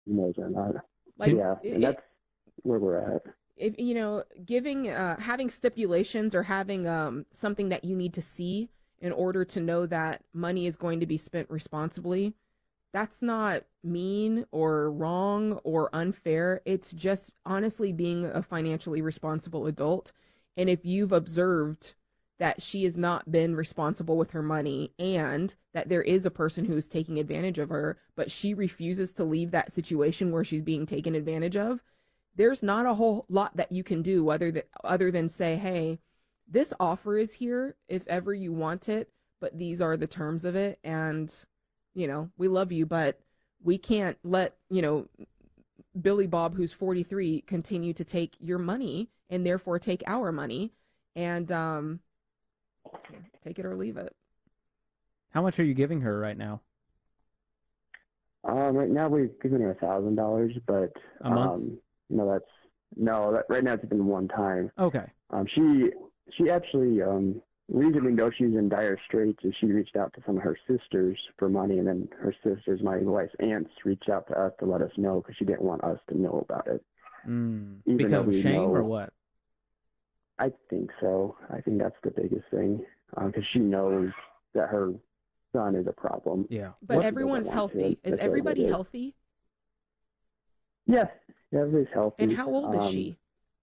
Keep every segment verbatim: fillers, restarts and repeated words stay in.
knows or not. Like, Yeah, and it, that's where we're at. if you know, giving uh having stipulations or having um something that you need to see in order to know that money is going to be spent responsibly, that's not mean or wrong or unfair. It's just honestly being a financially responsible adult. And if you've observed that she has not been responsible with her money and that there is a person who is taking advantage of her, but she refuses to leave that situation where she's being taken advantage of, there's not a whole lot that you can do other than, other than say, hey, this offer is here if ever you want it, but these are the terms of it. And, you know, we love you, but we can't let, you know, Billy Bob, who's forty-three, continue to take your money and therefore take our money. And um, take it or leave it. How much are you giving her right now? Um, right now we've given her a thousand dollars, but A month? um, no, that's no. That, right now it's been one time. Okay. Um, she she actually um, reason we know she's in dire straits is she reached out to some of her sisters for money, and then her sisters, my wife's aunts, reached out to us to let us know because she didn't want us to know about it. Mm. Even Because though of we shame know, or what? I think so. I think that's the biggest thing because she knows that her son is a problem. Yeah. But What everyone's healthy. Is everybody healthy? Yes, yeah, everybody's healthy. And how old is um, she?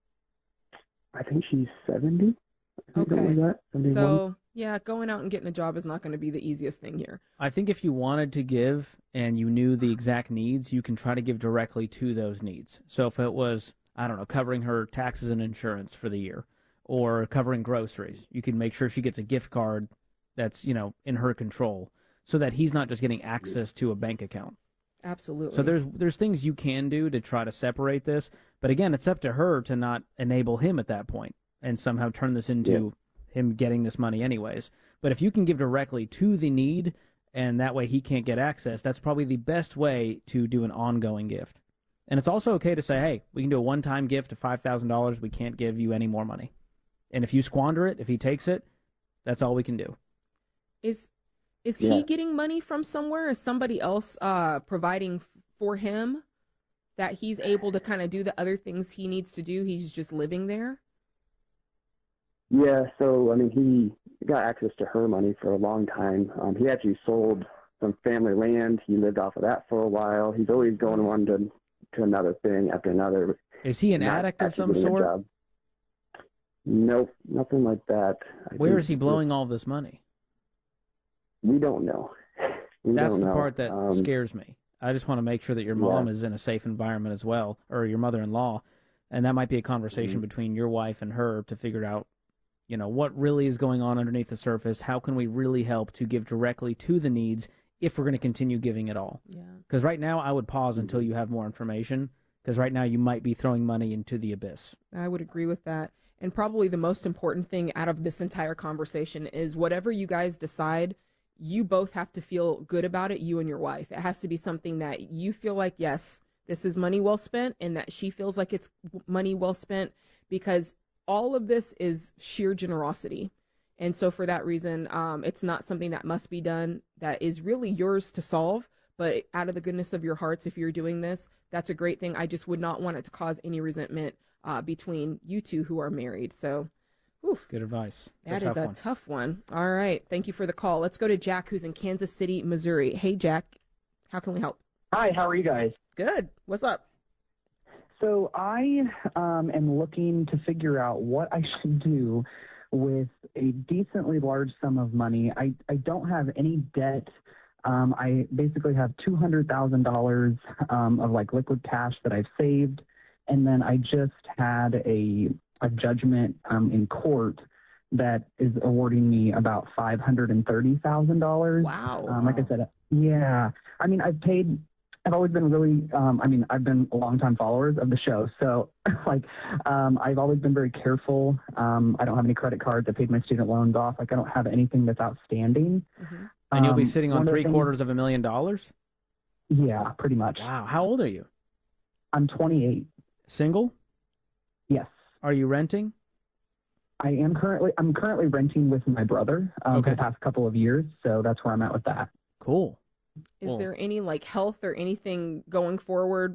I think she's seventy. Okay. Something like that. seventy-one. So, yeah, going out and getting a job is not going to be the easiest thing here. I think if you wanted to give and you knew the exact needs, you can try to give directly to those needs. So if it was, I don't know, covering her taxes and insurance for the year or covering groceries, you can make sure she gets a gift card that's, you know, in her control so that he's not just getting access to a bank account. Absolutely. So there's there's things you can do to try to separate this, but again, it's up to her to not enable him at that point and somehow turn this into yeah. him getting this money anyways. But if you can give directly to the need and that way he can't get access, that's probably the best way to do an ongoing gift. And it's also okay to say, hey, we can do a one-time gift of five thousand dollars. We can't give you any more money. And if you squander it, if he takes it, that's all we can do. Is is yeah. he getting money from somewhere? Is somebody else uh, providing for him that he's able to kind of do the other things he needs to do? He's just living there? Yeah, so, I mean, he got access to her money for a long time. Um, he actually sold some family land. He lived off of that for a while. He's always going one to, to another thing after another. Is he an addict of some sort? Nope, nothing like that. I Where is he blowing all this money? We don't know. We That's don't the know. part that um, scares me. I just want to make sure that your mom yeah. is in a safe environment as well, or your mother-in-law, and that might be a conversation mm-hmm. between your wife and her to figure out, you know, what really is going on underneath the surface. How can we really help to give directly to the needs if we're going to continue giving it all? Yeah. Because right now I would pause mm-hmm. until you have more information, because right now you might be throwing money into the abyss. I would agree with that. And probably the most important thing out of this entire conversation is whatever you guys decide, you both have to feel good about it, you and your wife. It has to be something that you feel like, yes, this is money well spent, and that she feels like it's money well spent, because all of this is sheer generosity. And so for that reason, um, it's not something that must be done that is really yours to solve, but out of the goodness of your hearts, if you're doing this, that's a great thing. I just would not want it to cause any resentment uh, between you two who are married. So, oof, good advice. That a is a one. tough one. All right. Thank you for the call. Let's go to Jack, who's in Kansas City, Missouri. Hey, Jack. How can we help? Hi, how are you guys? Good. What's up? So I um, am looking to figure out what I should do with a decently large sum of money. I, I don't have any debt. Um, I basically have two hundred thousand dollars um, of like liquid cash that I've saved. And then I just had a, a judgment um, in court that is awarding me about five hundred thirty thousand dollars. Wow. Um, like I said, yeah. I mean, I've paid I've always been really, um, I mean, I've been a longtime followers of the show. So, like, um, I've always been very careful. Um, I don't have any credit cards. I paid my student loans off. Like, I don't have anything that's outstanding. Mm-hmm. And you'll be Um, sitting on one of the three things- quarters of a million dollars? Yeah, pretty much. Wow. How old are you? I'm twenty-eight. Single? Yes. Are you renting? I am currently, I'm currently renting with my brother um, Okay. for the past couple of years. So that's where I'm at with that. Cool. Is Well- there any like health or anything going forward